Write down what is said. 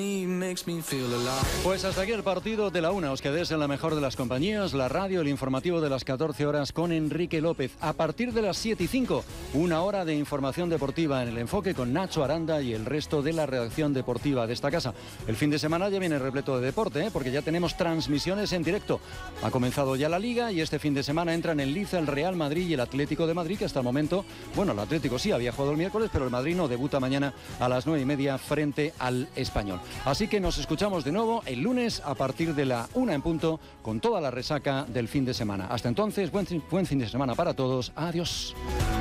Pues hasta aquí el partido de la una. Os quedéis en la mejor de las compañías, la radio, el informativo de las 14 horas con Enrique López. A partir de las 7:05, una hora de información deportiva en el enfoque con Nacho Aranda y el resto de la redacción deportiva de esta casa. El fin de semana ya viene repleto de deporte, porque ya tenemos transmisiones en directo. Ha comenzado ya la Liga y este fin de semana entran en liza el Real Madrid y el Atlético de Madrid, que hasta el momento, bueno, el Atlético sí había jugado el miércoles, pero el Madrid no, debuta mañana a las 9:30 frente al Español. Así que nos escuchamos de nuevo el lunes a partir de la 1 en punto con toda la resaca del fin de semana. Hasta entonces, buen fin de semana para todos. Adiós.